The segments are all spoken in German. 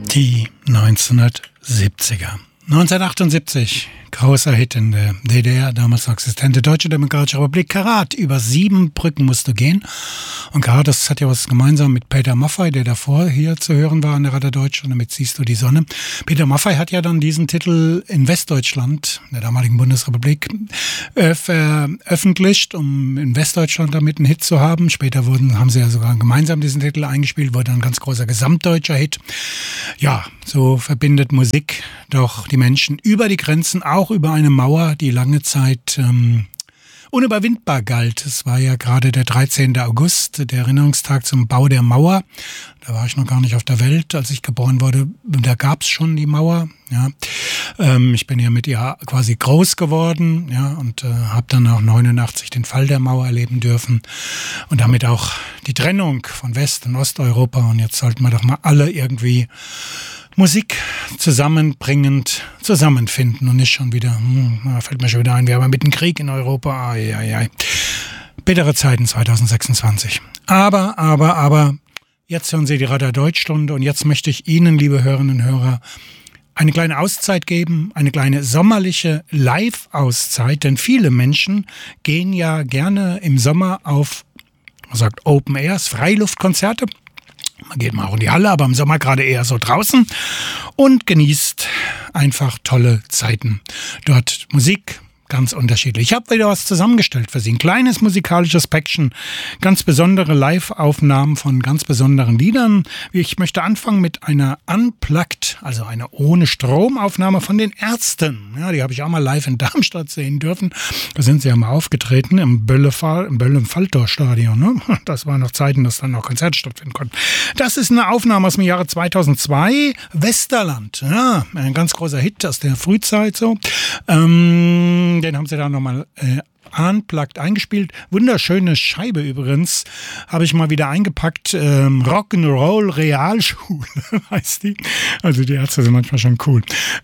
Die 1970er. 1978, großer Hit in der DDR, damals noch existente Deutsche Demokratische Republik. Karat, über 7 Brücken musst du gehen. Und Karat, das hat ja was gemeinsam mit Peter Maffay, der davor hier zu hören war an der Radio Deutschland. Damit siehst du die Sonne. Peter Maffay hat ja dann diesen Titel in Westdeutschland, der damaligen Bundesrepublik, veröffentlicht, um in Westdeutschland damit einen Hit zu haben. Später haben sie ja sogar gemeinsam diesen Titel eingespielt, wurde ein ganz großer gesamtdeutscher Hit. Ja, so verbindet Musik doch die Menschen über die Grenzen, auch über eine Mauer, die lange Zeit unüberwindbar galt. Es war ja gerade der 13. August, der Erinnerungstag zum Bau der Mauer. Da war ich noch gar nicht auf der Welt, als ich geboren wurde. Da gab es schon die Mauer. Ja, ich bin ja mit ihr quasi groß geworden, ja, und habe dann auch 89 den Fall der Mauer erleben dürfen und damit auch die Trennung von West- und Osteuropa. Und jetzt sollten wir doch mal alle irgendwie Musik zusammenbringend zusammenfinden und nicht schon wieder, da fällt mir schon wieder ein, wir haben mit dem Krieg in Europa, bittere Zeiten 2026. Aber, jetzt hören Sie die Radio Deutschstunde und jetzt möchte ich Ihnen, liebe Hörerinnen und Hörer, eine kleine Auszeit geben, eine kleine sommerliche Live-Auszeit, denn viele Menschen gehen ja gerne im Sommer auf, man sagt Open Airs, Freiluftkonzerte. Man geht mal auch in die Halle, aber im Sommer gerade eher so draußen und genießt einfach tolle Zeiten. Dort Musik, ganz unterschiedlich. Ich habe wieder was zusammengestellt für Sie. Ein kleines musikalisches Päckchen, ganz besondere Live-Aufnahmen von ganz besonderen Liedern. Ich möchte anfangen mit einer Unplugged, also einer ohne Stromaufnahme von den Ärzten. Ja, die habe ich auch mal live in Darmstadt sehen dürfen. Da sind sie ja mal aufgetreten im Böllem-Falltor-Stadion. Ne? Das waren noch Zeiten, dass dann noch Konzerte stattfinden konnten. Das ist eine Aufnahme aus dem Jahre 2002. Westerland, ja, ein ganz großer Hit aus der Frühzeit so. Den haben sie da nochmal unplugged eingespielt. Wunderschöne Scheibe übrigens. Habe ich mal wieder eingepackt. Rock'n'Roll Realschule heißt die. Also die Ärzte sind manchmal schon cool.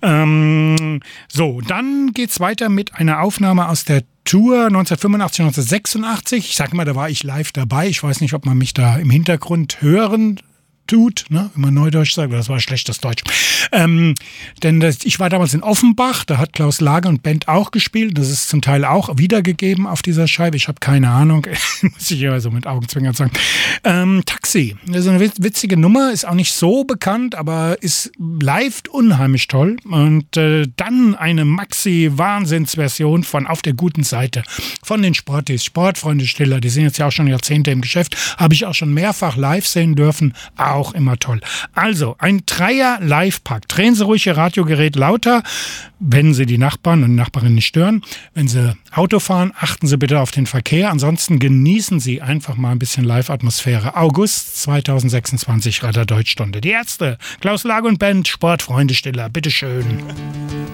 So, dann geht's weiter mit einer Aufnahme aus der Tour 1985, 1986. Ich sage mal, da war ich live dabei. Ich weiß nicht, ob man mich da im Hintergrund hören tut, ne? Wenn man Neudeutsch sagt, das war schlechtes Deutsch. Ich war damals in Offenbach, da hat Klaus Lage und Band auch gespielt. Das ist zum Teil auch wiedergegeben auf dieser Scheibe. Ich habe keine Ahnung, muss ich ja so mit Augenzwinkern sagen. Taxi, das ist eine witzige Nummer, ist auch nicht so bekannt, aber ist live unheimlich toll. Und dann eine Maxi-Wahnsinnsversion von Auf der guten Seite von den Sportis, Sportfreunde Stiller, die sind jetzt ja auch schon Jahrzehnte im Geschäft, habe ich auch schon mehrfach live sehen dürfen. Auch immer toll. Also, ein Dreier-Live-Pack. Drehen Sie ruhig Ihr Radiogerät lauter, wenn Sie die Nachbarn und Nachbarinnen nicht stören. Wenn Sie Auto fahren, achten Sie bitte auf den Verkehr. Ansonsten genießen Sie einfach mal ein bisschen Live-Atmosphäre. August 2026, Radio Deutschstunde. Die Ärzte, Klaus Lage und Band, Sportfreunde Stiller. Bitteschön.